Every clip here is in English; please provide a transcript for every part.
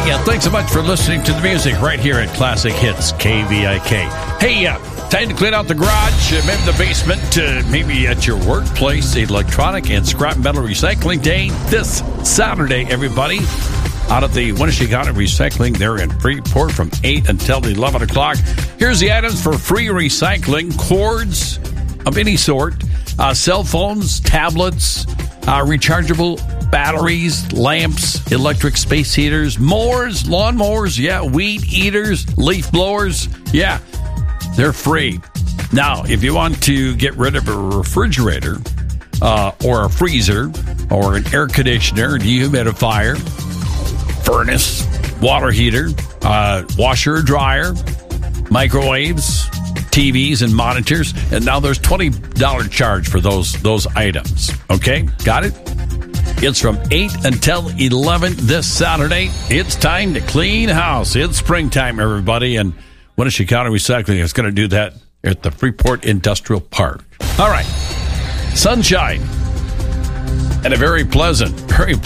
Thanks so much for listening to the music right here at Classic Hits KVIK. Hey, time to clean out the garage, maybe the basement, maybe at your workplace. Electronic and scrap metal recycling day this Saturday, everybody. Out at the Wenatchee County Recycling, they're in Freeport from 8 until 11 o'clock. Here's the items for free recycling: cords of any sort, cell phones, tablets, rechargeable batteries, lamps, electric space heaters, mowers, lawn mowers, weed eaters, leaf blowers, they're free. Now, if you want to get rid of a refrigerator or a freezer or an air conditioner, dehumidifier, furnace, water heater, washer, dryer, microwaves, TVs and monitors, and now there's $20 charge for those items. Okay, got it? It's from 8 until 11 this Saturday. It's time to clean house. It's springtime, everybody, and Wenatchee County Recycling is going to do that at the Freeport Industrial Park. All right, sunshine and a very pleasant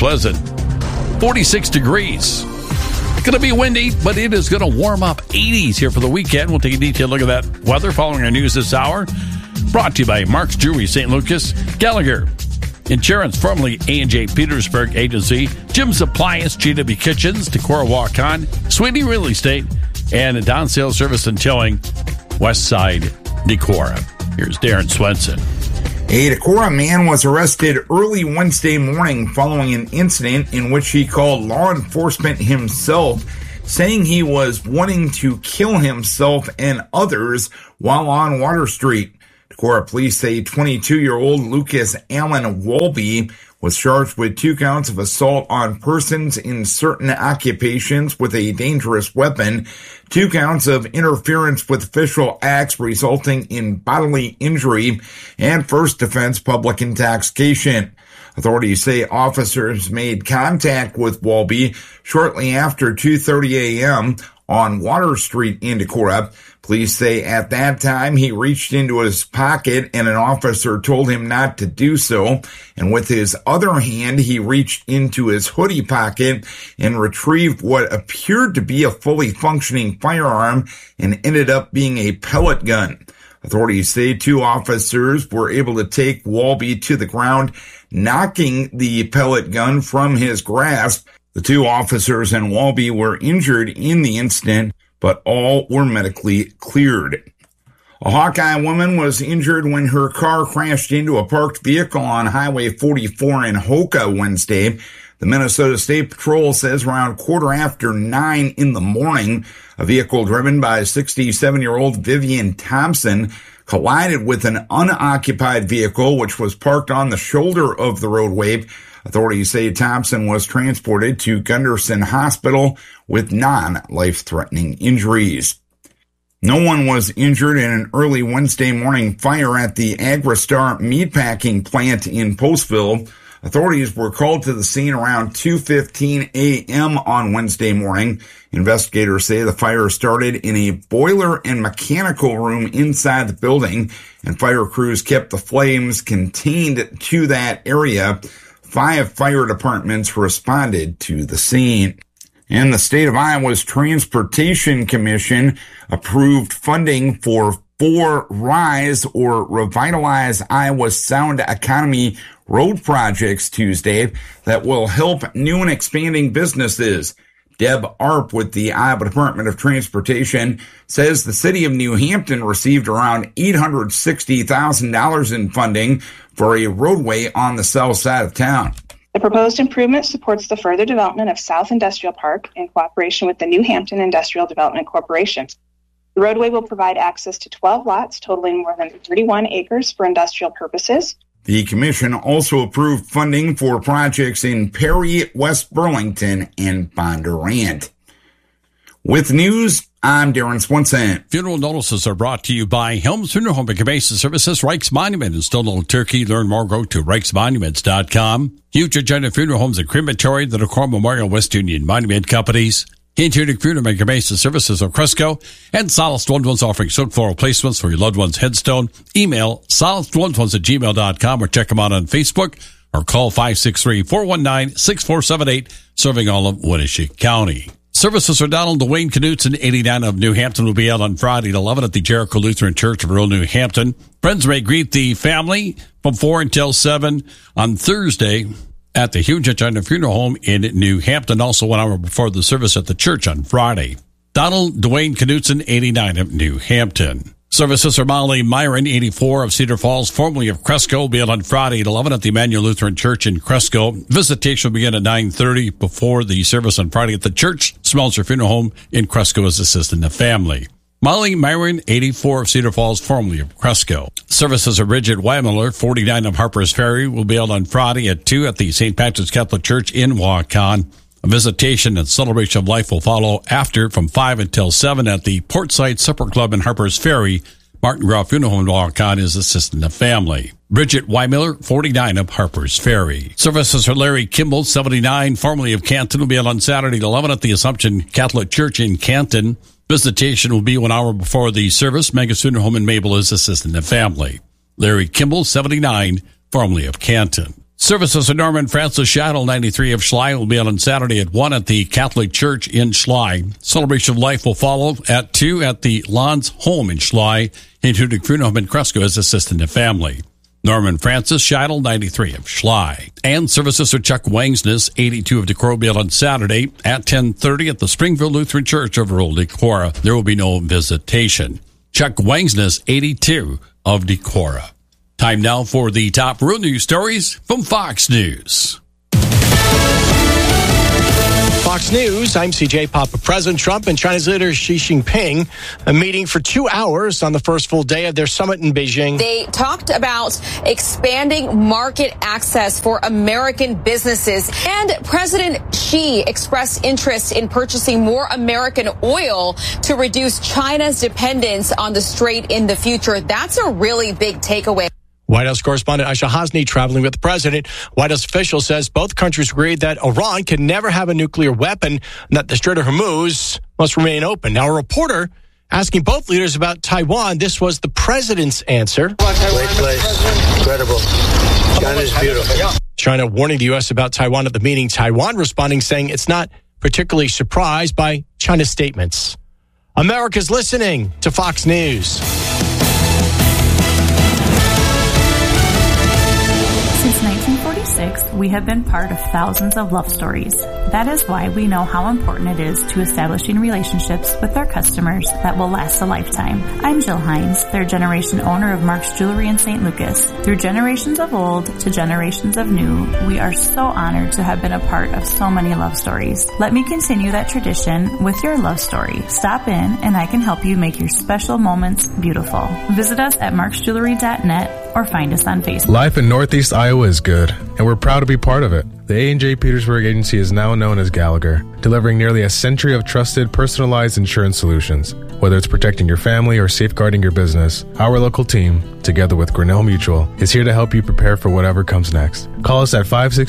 46 degrees. It's going to be windy, but it is going to warm up 80s here for the weekend. We'll take a detailed look at that weather following our news this hour. Brought to you by Mark's Jewelry, St. Lucas, Gallagher Insurance, formerly A&J Petersburg Agency, Jim's Appliance, GW Kitchens, Decorah Walk-On, Sweeney Real Estate, and Don Sales Service and Towing, Westside Decorah. Here's Darren Swenson. A Decorah man was arrested early Wednesday morning following an incident in which he called law enforcement himself, saying he was wanting to kill himself and others while on Water Street. Decorah police say 22-year-old Lucas Allen Walby was charged with 2 counts of assault on persons in certain occupations with a dangerous weapon, 2 counts of interference with official acts resulting in bodily injury, and first offense public intoxication. Authorities say officers made contact with Walby shortly after 2:30 a.m. on Water Street in Decorah. Police say at that time he reached into his pocket and an officer told him not to do so. And with his other hand, he reached into his hoodie pocket and retrieved what appeared to be a fully functioning firearm and ended up being a pellet gun. Authorities say 2 officers were able to take Walby to the ground, knocking the pellet gun from his grasp. The 2 officers and Walby were injured in the incident, but all were medically cleared. A Hawkeye woman was injured when her car crashed into a parked vehicle on Highway 44 in Hoka Wednesday. The Minnesota State Patrol says around 9:15 in the morning, a vehicle driven by 67-year-old Vivian Thompson collided with an unoccupied vehicle which was parked on the shoulder of the roadway. Authorities say Thompson was transported to Gunderson Hospital with non-life-threatening injuries. No one was injured in an early Wednesday morning fire at the Agristar meatpacking plant in Postville. Authorities were called to the scene around 2:15 a.m. on Wednesday morning. Investigators say the fire started in a boiler and mechanical room inside the building, and fire crews kept the flames contained to that area. 5 fire departments responded to the scene. And the state of Iowa's Transportation Commission approved funding for 4 RISE or Revitalize Iowa's Sound Economy road projects Tuesday that will help new and expanding businesses. Deb Arp with the Iowa Department of Transportation says the city of New Hampton received around $860,000 in funding for a roadway on the south side of town. The proposed improvement supports the further development of South Industrial Park in cooperation with the New Hampton Industrial Development Corporation. The roadway will provide access to 12 lots totaling more than 31 acres for industrial purposes. The commission also approved funding for projects in Perry, West Burlington, and Bondurant. With news, I'm Darren Swenson. Funeral notices are brought to you by Helms Funeral Home and Cremation Services, Reichs Monument in Stonewall, Turkey. Learn more, go to ReichsMonuments.com. Huge Agenda Funeral Homes and Crematory, the Decorah Memorial West Union Monument Companies. Interior Funeral and Cremation Services of Cresco, and Solace Loved Ones offering silk floral placements for your loved one's headstone. Email solacelovedones@gmail.com or check them out on Facebook or call 563-419-6478, serving all of Wenatchee County. Services for Donald Dwayne Knutson, 89 of New Hampton, will be out on Friday at 11 at the Jericho Lutheran Church of rural New Hampton. Friends may greet the family from 4 until 7 on Thursday at the Hugh China Funeral Home in New Hampton. Also 1 hour before the service at the church on Friday. Donald Dwayne Knutson, 89 of New Hampton. Services for Molly Myron, 84 of Cedar Falls, formerly of Cresco, will be on Friday at 11 at the Emmanuel Lutheran Church in Cresco. Visitation will begin at 9:30 before the service on Friday at the church. Smeltzer Funeral Home in Cresco is assisting the family. Molly Myron, 84 of Cedar Falls, formerly of Cresco. Services of Bridget Weimiller, 49 of Harper's Ferry, will be held on Friday at 2 at the St. Patrick's Catholic Church in Waukon. A visitation and celebration of life will follow after from 5 until 7 at the Portside Supper Club in Harper's Ferry. Martin Groff Funeral Home in Waukon is assisting the family. Bridget Weimiller, 49 of Harper's Ferry. Services for Larry Kimball, 79, formerly of Canton, will be held on Saturday at 11 at the Assumption Catholic Church in Canton. Visitation will be 1 hour before the service. Megan's Funeral Home in Mabel is assisting the family. Larry Kimball, 79, formerly of Canton. Services for Norman Francis Shaddle, 93 of Schley, will be held on Saturday at 1 at the Catholic Church in Schley. Celebration of life will follow at 2 at the Lons Home in Schley. Hintudic Funeral Home in Cresco is assisting the family. Norman Francis Shaddle, 93 of Schley. And services for Chuck Wangsness, 82 of Decorah, will be held on Saturday at 10:30 at the Springville Lutheran Church of rural Decorah. There will be no visitation. Chuck Wangsness, 82 of Decorah. Time now for the top rural news stories from Fox News. Fox News, I'm CJ Papa. President Trump and China's leader Xi Jinping a meeting for 2 hours on the first full day of their summit in Beijing. They talked about expanding market access for American businesses, and President Xi expressed interest in purchasing more American oil to reduce China's dependence on the strait in the future. That's a really big takeaway. White House correspondent Aisha Hasni traveling with the president. White House official says both countries agreed that Iran can never have a nuclear weapon and that the Strait of Hormuz must remain open. Now, a reporter asking both leaders about Taiwan. This was the president's answer. Great place. Incredible. China is beautiful. China warning the U.S. about Taiwan at the meeting. Taiwan responding, saying it's not particularly surprised by China's statements. America's listening to Fox News. Since 1946, we have been part of thousands of love stories. That is why we know how important it is to establishing relationships with our customers that will last a lifetime. I'm Jill Hines, third generation owner of Mark's Jewelry in St. Lucas. Through generations of old to generations of new, we are so honored to have been a part of so many love stories. Let me continue that tradition with your love story. Stop in and I can help you make your special moments beautiful. Visit us at marksjewelry.net or find us on Facebook. Life in Northeast Iowa is good, and we're proud to be part of it. The A&J Petersburg Agency is now known as Gallagher, delivering nearly a century of trusted, personalized insurance solutions. Whether it's protecting your family or safeguarding your business, our local team, together with Grinnell Mutual, is here to help you prepare for whatever comes next. Call us at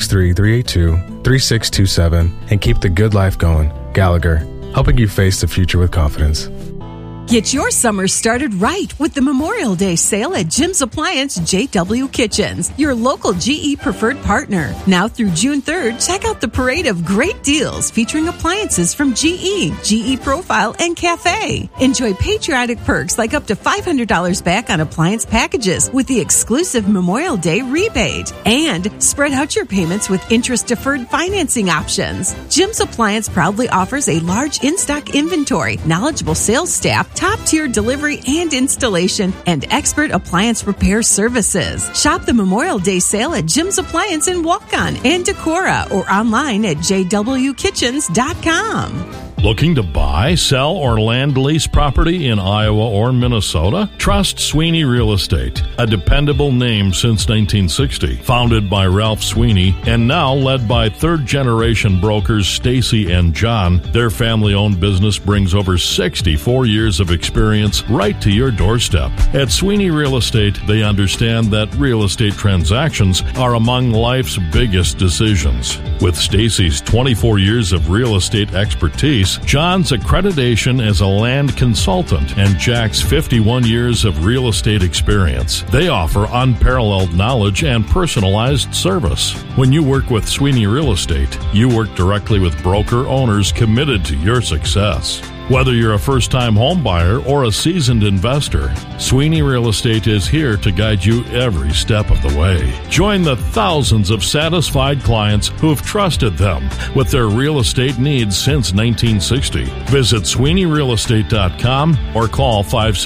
563-382-3627 and keep the good life going. Gallagher, helping you face the future with confidence. Get your summer started right with the Memorial Day sale at Jim's Appliance JW Kitchens, your local GE preferred partner. Now through June 3rd, check out the parade of great deals featuring appliances from GE, GE Profile, and Cafe. Enjoy patriotic perks like up to $500 back on appliance packages with the exclusive Memorial Day rebate. And spread out your payments with interest-deferred financing options. Jim's Appliance proudly offers a large in-stock inventory, knowledgeable sales staff, top-tier delivery and installation, and expert appliance repair services. Shop the Memorial Day sale at Jim's Appliance in Waukon and Decorah or online at jwkitchens.com. Looking to buy, sell, or land lease property in Iowa or Minnesota? Trust Sweeney Real Estate, a dependable name since 1960. Founded by Ralph Sweeney and now led by third-generation brokers Stacy and John, their family-owned business brings over 64 years of experience right to your doorstep. At Sweeney Real Estate, they understand that real estate transactions are among life's biggest decisions. With Stacy's 24 years of real estate expertise, expertise, John's accreditation as a land consultant, and Jack's 51 years of real estate experience. They offer unparalleled knowledge and personalized service. When you work with Sweeney Real Estate, you work directly with broker owners committed to your success. Whether you're a first-time home buyer or a seasoned investor, Sweeney Real Estate is here to guide you every step of the way. Join the thousands of satisfied clients who have trusted them with their real estate needs since 1960. Visit SweeneyRealEstate.com or call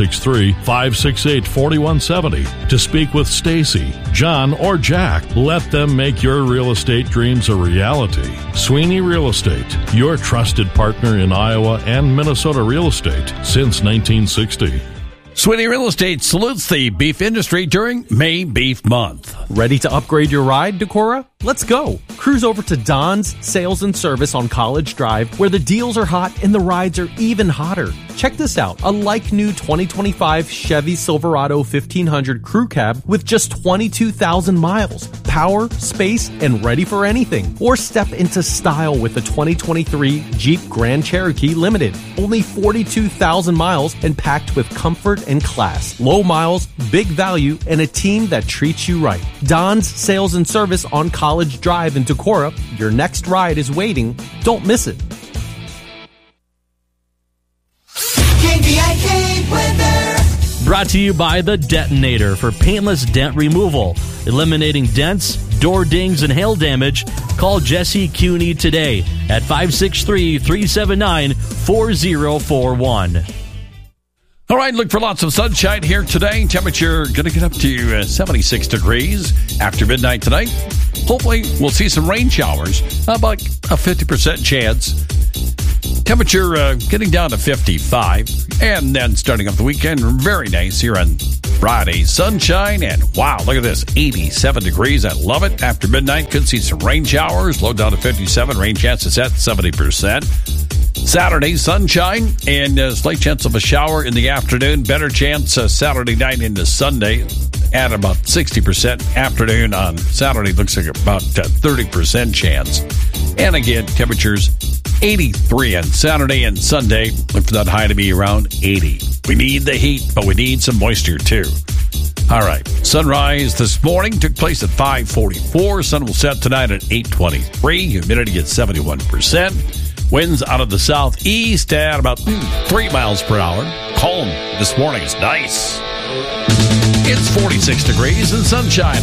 563-568-4170 to speak with Stacy, John, or Jack. Let them make your real estate dreams a reality. Sweeney Real Estate, your trusted partner in Iowa and Minnesota real estate since 1960. Sweeney Real Estate salutes the beef industry during May Beef Month. Ready to upgrade your ride, Decorah? Let's go. Cruise over to Don's Sales and Service on College Drive, where the deals are hot and the rides are even hotter. Check this out. A like-new 2025 Chevy Silverado 1500 Crew Cab with just 22,000 miles. Power, space, and ready for anything. Or step into style with the 2023 Jeep Grand Cherokee Limited. Only 42,000 miles and packed with comfort and class. Low miles, big value, and a team that treats you right. Don's Sales and Service on College Drive in Decorah. Your next ride is waiting. Don't miss it. KVIK weather. Brought to you by The Detonator for paintless dent removal. Eliminating dents, door dings, and hail damage. Call Jesse Cuney today at 563-379-4041. All right, look for lots of sunshine here today. Temperature going to get up to 76 degrees after midnight tonight. Hopefully, we'll see some rain showers, about a 50% chance. Temperature getting down to 55, and then starting up the weekend, very nice here on Friday. Sunshine, and wow, look at this, 87 degrees. I love it. After midnight, could see some rain showers, low down to 57, rain chances at 70%. Saturday, sunshine, and a slight chance of a shower in the afternoon. Better chance Saturday night into Sunday at about 60%. Afternoon on Saturday looks like about 30% chance. And again, temperatures 83 on Saturday and Sunday. Look for that high to be around 80. We need the heat, but we need some moisture too. All right. Sunrise this morning took place at 5:44. Sun will set tonight at 8:23. Humidity at 71%. Winds out of the southeast at about 3 miles per hour. Calm this morning is nice. It's 46 degrees and sunshine.